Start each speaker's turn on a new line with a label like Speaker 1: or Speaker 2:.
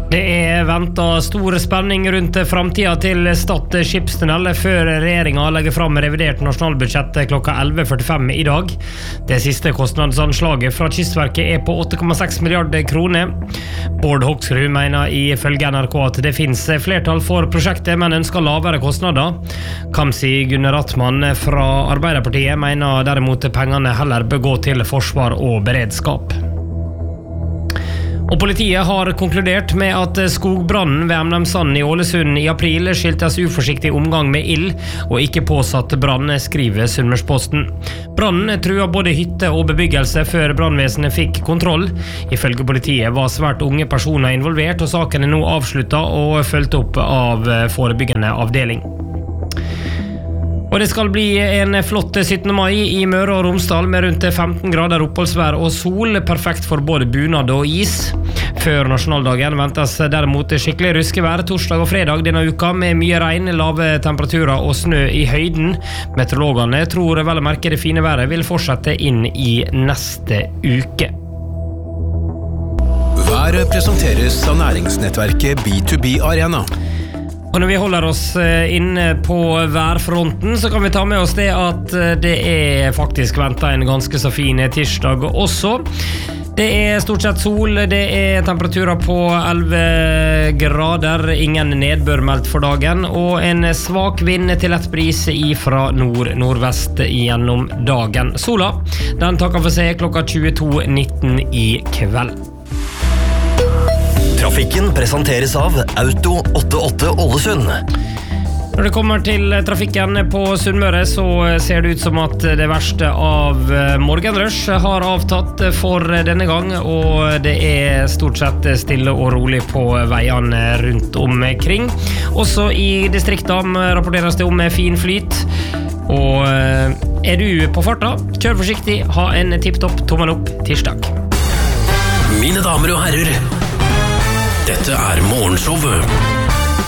Speaker 1: Det ventet stor spenning rundt framtida til Stad skipstunnel før regjeringen legger fram revidert nasjonalbudsjett klokka 11:45 i dag. Det siste kostnadsanslaget fra Kystverket på 8,6 milliarder kroner. Bård Hoksrud mener ifølge NRK at det finnes flertall for prosjektet, men ønsker lavere kostnader. Kamzy Gunaratnam fra Arbeiderpartiet mener derimot pengene heller bør gå til forsvar og beredskap. Og politiet har konkludert med at skogbrannen ved Emnamsand i Ålesund i april skyldtes uforsiktig omgang med ild og ikke påsatt brann, skriver Sunnmørsposten. Brannen trua både hytte og bebyggelse før brannvesenet fikk kontroll. Ifølge politiet var svært unge personer involvert, og saken nå avsluttet og fulgt opp av forebyggende avdeling. Og det skal bli en flott 17. mai i Møre og Romsdal med rundt 15 grader oppholdsvær og sol, perfekt for både bunad og is. Før nasjonaldagen ventes derimot skikkelig ruskevær torsdag og fredag denne uka med mye regn, lave temperaturer og snø i høyden. Meteorologene tror vel å merke det fine været vil fortsette inn i neste uke.
Speaker 2: Været presenteres av næringsnettverket B2B Arena.
Speaker 1: Og når vi holder oss inne på værfronten, så kan vi ta med oss det at det faktisk ventet en ganske så fin tirsdag også. Det stort sett sol, det temperaturer på 11 grader, ingen nedbør meldt for dagen, og en svak vind til lett bris fra nord-nordvest gjennom dagen. Sola, den takker for seg klokka 22:19 i kveld.
Speaker 3: Trafikken presenteres av Auto 88 Ålesund.
Speaker 1: Når det kommer til trafikken på Sunnmøre, så ser det ut som at det verste av morgenrush har avtatt for denne gang, og det stort sett stille og rolig på veiene rundt omkring. Også i distriktene rapporteres det om fin flyt. Og du på farta, kjør forsiktig, ha en tipptopp tommel opp tirsdag.
Speaker 3: Mine damer og herrer, dette Morgenshowet.